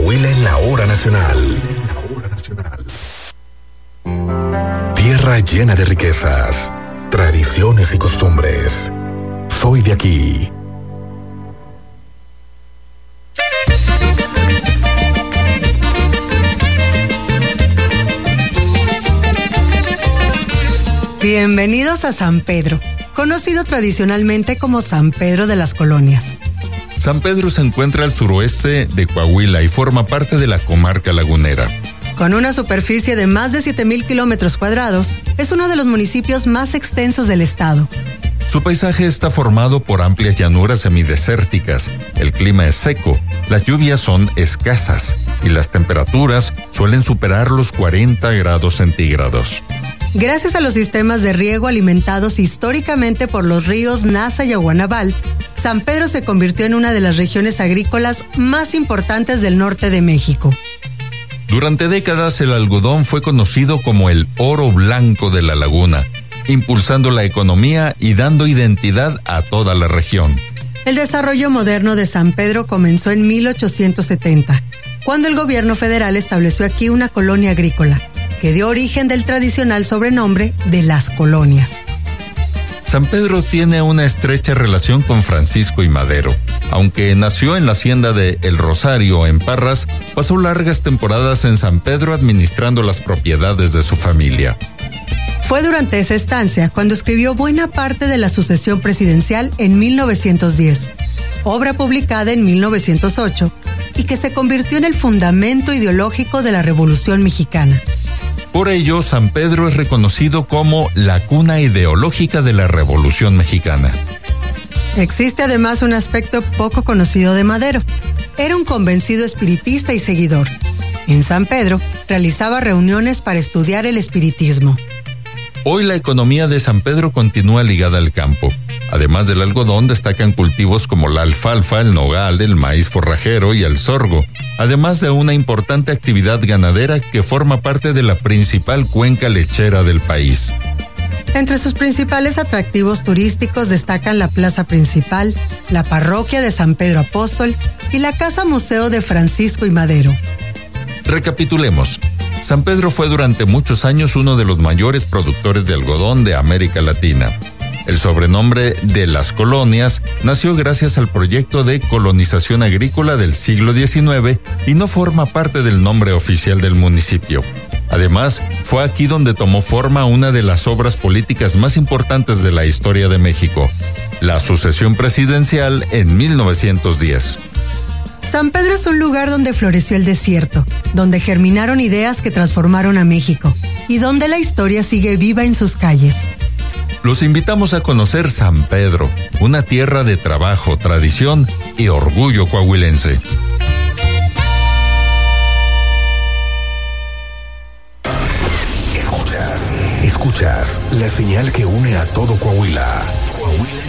Coahuila en la hora nacional. Tierra llena de riquezas, tradiciones y costumbres. Soy de aquí. Bienvenidos a San Pedro, conocido tradicionalmente como San Pedro de las Colonias. San Pedro se encuentra al suroeste de Coahuila y forma parte de la comarca lagunera. Con una superficie de más de 7,000 kilómetros cuadrados, es uno de los municipios más extensos del estado. Su paisaje está formado por amplias llanuras semidesérticas, el clima es seco, las lluvias son escasas y las temperaturas suelen superar los 40 grados centígrados. Gracias a los sistemas de riego alimentados históricamente por los ríos Nasa y Aguanabal, San Pedro se convirtió en una de las regiones agrícolas más importantes del norte de México. Durante décadas el algodón fue conocido como el oro blanco de la laguna, impulsando la economía y dando identidad a toda la región. El desarrollo moderno de San Pedro comenzó en 1870, cuando el gobierno federal estableció aquí una colonia agrícola, que dio origen del tradicional sobrenombre de Las Colonias. San Pedro tiene una estrecha relación con Francisco I. Madero. Aunque nació en la hacienda de El Rosario, en Parras, pasó largas temporadas en San Pedro administrando las propiedades de su familia. Fue durante esa estancia cuando escribió buena parte de la sucesión presidencial en 1910, obra publicada en 1908, y que se convirtió en el fundamento ideológico de la Revolución Mexicana. Por ello, San Pedro es reconocido como la cuna ideológica de la Revolución Mexicana. Existe además un aspecto poco conocido de Madero. Era un convencido espiritista y seguidor. En San Pedro realizaba reuniones para estudiar el espiritismo. Hoy la economía de San Pedro continúa ligada al campo. Además del algodón, destacan cultivos como la alfalfa, el nogal, el maíz forrajero y el sorgo, además de una importante actividad ganadera que forma parte de la principal cuenca lechera del país. Entre sus principales atractivos turísticos destacan la plaza principal, la parroquia de San Pedro Apóstol y la casa museo de Francisco I. Madero. Recapitulemos. San Pedro fue durante muchos años uno de los mayores productores de algodón de América Latina. El sobrenombre de Las Colonias nació gracias al proyecto de colonización agrícola del siglo XIX y no forma parte del nombre oficial del municipio. Además, fue aquí donde tomó forma una de las obras políticas más importantes de la historia de México, la sucesión presidencial en 1910. San Pedro es un lugar donde floreció el desierto, donde germinaron ideas que transformaron a México y donde la historia sigue viva en sus calles. Los invitamos a conocer San Pedro, una tierra de trabajo, tradición y orgullo coahuilense. Escuchas la señal que une a todo Coahuila.